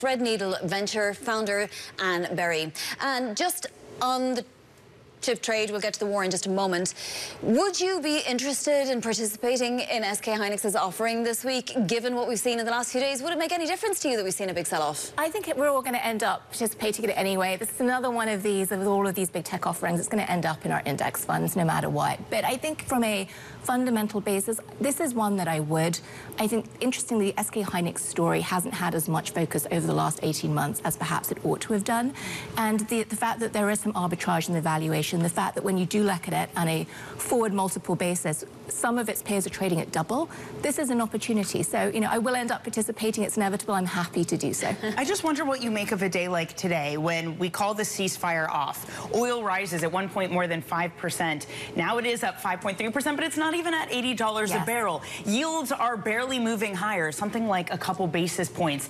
Threadneedle Venture founder Anne Berry. And just on the chip trade, we'll get to the war in just a moment. Would you be interested in participating in SK Hynix's offering this week, given what we've seen in the last few days? Would it make any difference to you that we've seen a big sell-off? I think we're all going to end up participating in it anyway. This is another one of these, with all of these big tech offerings, it's going to end up in our index funds no matter what. But I think from a fundamental basis, this is one that I would. I think, interestingly, the SK Hynix story hasn't had as much focus over the last 18 months as perhaps it ought to have done. And the fact that there is some arbitrage in the valuation, the fact that when you do look at it on a forward multiple basis, some of its peers are trading at double. This is an opportunity. So, you know, I will end up participating. It's inevitable. I'm happy to do so. I just wonder what you make of a day like today when we call the ceasefire off. Oil rises at one point more than 5%. Now it is up 5.3%, but it's not even at $80 a barrel. Yields are barely moving higher, something like a couple basis points,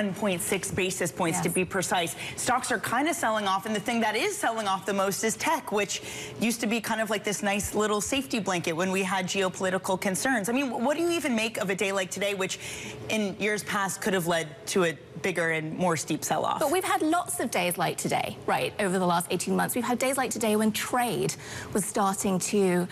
1.6 basis points to be precise. Stocks are kind of selling off, and the thing that is selling off the most is tech, which used to be kind of like this nice little safety blanket when we had geopolitical concerns. I mean, what do you even make of a day like today, which in years past could have led to a bigger and more steep sell-off? But we've had lots of days like today, right, over the last 18 months. We've had days like today when trade was starting to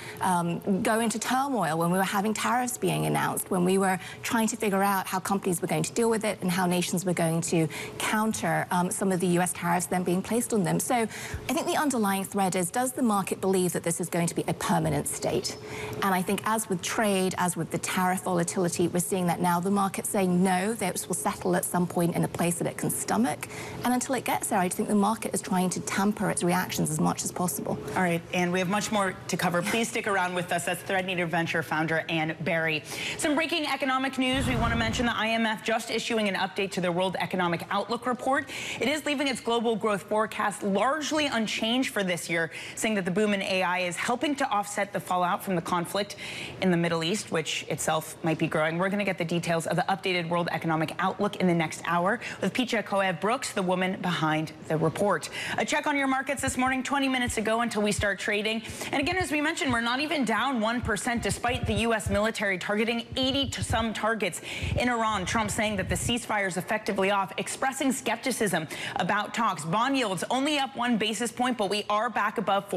go into turmoil, when we were having tariffs being announced, when we were trying to figure out how companies were going to deal with it and how nations were going to counter some of the US tariffs then being placed on them. So I think the underlying thread is, does the market believe that this is going to be a permanent state? And I think as with trade, as with the tariff volatility, we're seeing that now the market's saying no, this will settle at some point in a place that it can stomach. And until it gets there, I think the market is trying to tamper its reactions as much as possible. All right, and we have much more to cover. Please stick around with us. That's Threadneedle Venture founder Anne Berry. Some breaking economic news. We want to mention the IMF just issuing an update to their World Economic Outlook report. It is leaving its global growth forecast largely unchanged for this year, saying that the boom in AI is helping to offset the fallout from the conflict in the Middle East, which itself might be growing. We're going to get the details of the updated World Economic Outlook in the next hour with Picha Koev-Brooks, the woman behind the report. A check on your markets this morning, 20 minutes ago until we start trading. And again, as we mentioned, we're not even down 1% despite the U.S. military targeting 80 to some targets in Iran. Trump saying that the ceasefire is effectively off, expressing skepticism about talks. Bond yields only up 1 basis point, but we are back above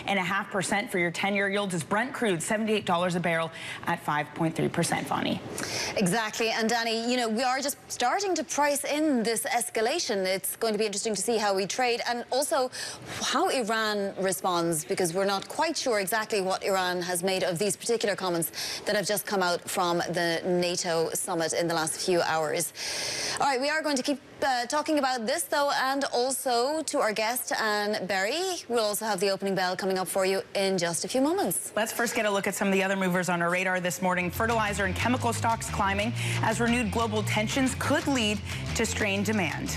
4.5% for your 10-year yields as Brent crude $78 a barrel at 5.3%, Fani. Exactly. And Danny, you know, we are just starting to price in this escalation. It's going to be interesting to see how we trade and also how Iran responds, because we're not quite sure exactly what Iran has made of these particular comments that have just come out from the NATO summit in the last few hours. All right, we are going to keep talking about this, though, and also to our guest, Anne Berry. We'll also have the opening bell coming up for you in just a few moments. Let's first get a look at some of the other movers on our radar this morning. Fertilizer and chemical stocks climbing as renewed global tensions could lead to strained demand.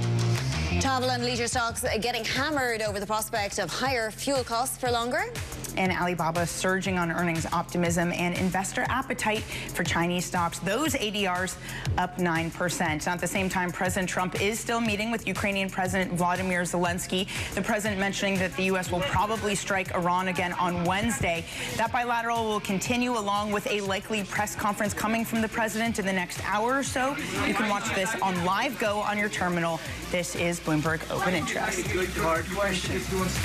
Travel and leisure stocks getting hammered over the prospect of higher fuel costs for longer. And Alibaba surging on earnings optimism and investor appetite for Chinese stocks. Those ADRs up 9%. Now, at the same time, President Trump is still meeting with Ukrainian President Vladimir Zelensky. The president mentioning that the U.S. will probably strike Iran again on Wednesday. That bilateral will continue along with a likely press conference coming from the president in the next hour or so. You can watch this on Live Go on your terminal. This is Bloomberg Open Interest. Good hard question.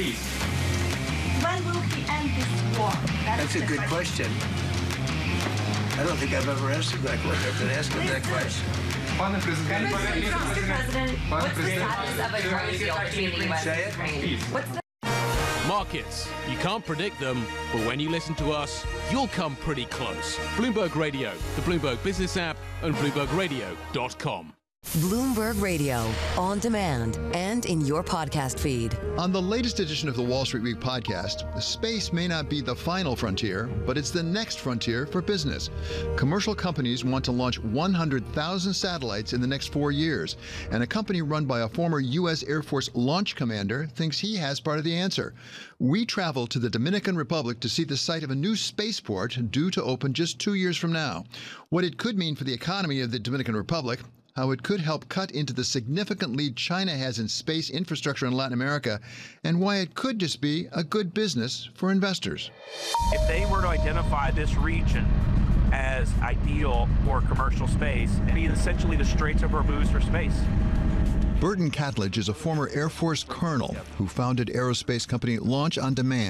When will he end this war? That's a good question. I don't think I've ever answered that question. I've been asking that question. Mr. President, what's the status of a drug deal between the U.S. and Ukraine? Markets. You can't predict them, but when you listen to us, you'll come pretty close. Bloomberg Radio, the Bloomberg Business app, and BloombergRadio.com. Bloomberg Radio, on demand and in your podcast feed. On the latest edition of the Wall Street Week podcast, space may not be the final frontier, but it's the next frontier for business. Commercial companies want to launch 100,000 satellites in the next 4 years, and a company run by a former U.S. Air Force launch commander thinks he has part of the answer. We travel to the Dominican Republic to see the site of a new spaceport due to open just 2 years from now. What it could mean for the economy of the Dominican Republic, how it could help cut into the significant lead China has in space infrastructure in Latin America, and why it could just be a good business for investors. If they were to identify this region as ideal for commercial space, it'd be essentially the Straits of Hormuz for space. Burton Catledge is a former Air Force colonel who founded aerospace company Launch on Demand.